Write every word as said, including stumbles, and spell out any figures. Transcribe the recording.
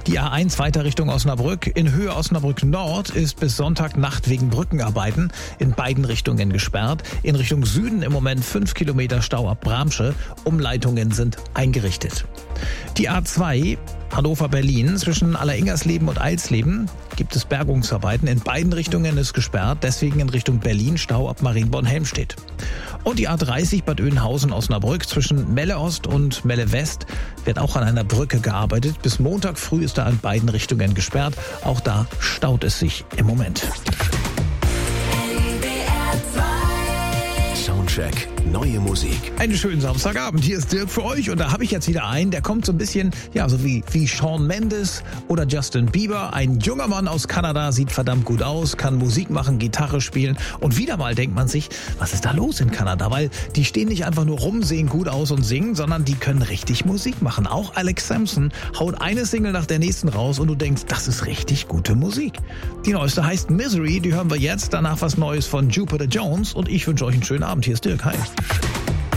Die A eins weiter Richtung Osnabrück. In Höhe Osnabrück Nord ist bis Sonntagnacht wegen Brückenarbeiten in beiden Richtungen gesperrt. In Richtung Süden im Moment fünf Kilometer Stau ab Bramsche. Umleitungen sind eingerichtet. Die A zwei Hannover-Berlin zwischen Alleringers-Leben und Eilsleben gibt es Bergungsarbeiten. In beiden Richtungen ist gesperrt, deswegen in Richtung Berlin Stau ab Marienborn-Helmstedt. Und die A dreißig Bad Oeynhausen-Osnabrück zwischen Melle Ost und Melle West wird auch an einer Brücke gearbeitet. Bis Montag früh ist da in beiden Richtungen gesperrt. Auch da staut es sich im Moment. Soundcheck, neue Musik. Einen schönen Samstagabend. Hier ist Dirk für euch und da habe ich jetzt wieder einen, der kommt so ein bisschen, ja, so wie, wie Shawn Mendes oder Justin Bieber. Ein junger Mann aus Kanada, sieht verdammt gut aus, kann Musik machen, Gitarre spielen und wieder mal denkt man sich, was ist da los in Kanada? Weil die stehen nicht einfach nur rum, sehen gut aus und singen, sondern die können richtig Musik machen. Auch Alex Sampson haut eine Single nach der nächsten raus und du denkst, das ist richtig gute Musik. Die neueste heißt Misery, die hören wir jetzt, danach was Neues von Jupiter Jones und ich wünsche euch einen schönen Abend. Hier ist Dirk, hi.